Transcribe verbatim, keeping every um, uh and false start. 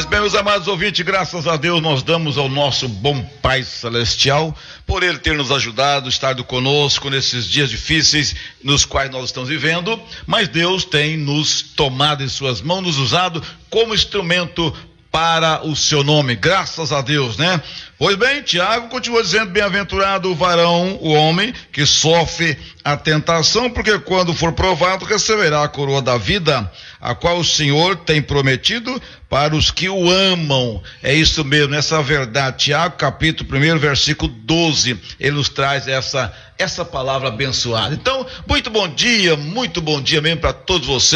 Pois bem, meus amados ouvintes, graças a Deus nós damos ao nosso bom Pai Celestial por Ele ter nos ajudado, estado conosco nesses dias difíceis nos quais nós estamos vivendo, mas Deus tem nos tomado em suas mãos, nos usado como instrumento para o seu nome, graças a Deus, né? Pois bem, Tiago continua dizendo: bem-aventurado o varão, o homem, que sofre a tentação, porque quando for provado receberá a coroa da vida, a qual o Senhor tem prometido para os que o amam. É isso mesmo, essa é a verdade. Tiago, capítulo um, versículo doze, ele nos traz essa, essa palavra abençoada. Então, muito bom dia, muito bom dia mesmo para todos vocês.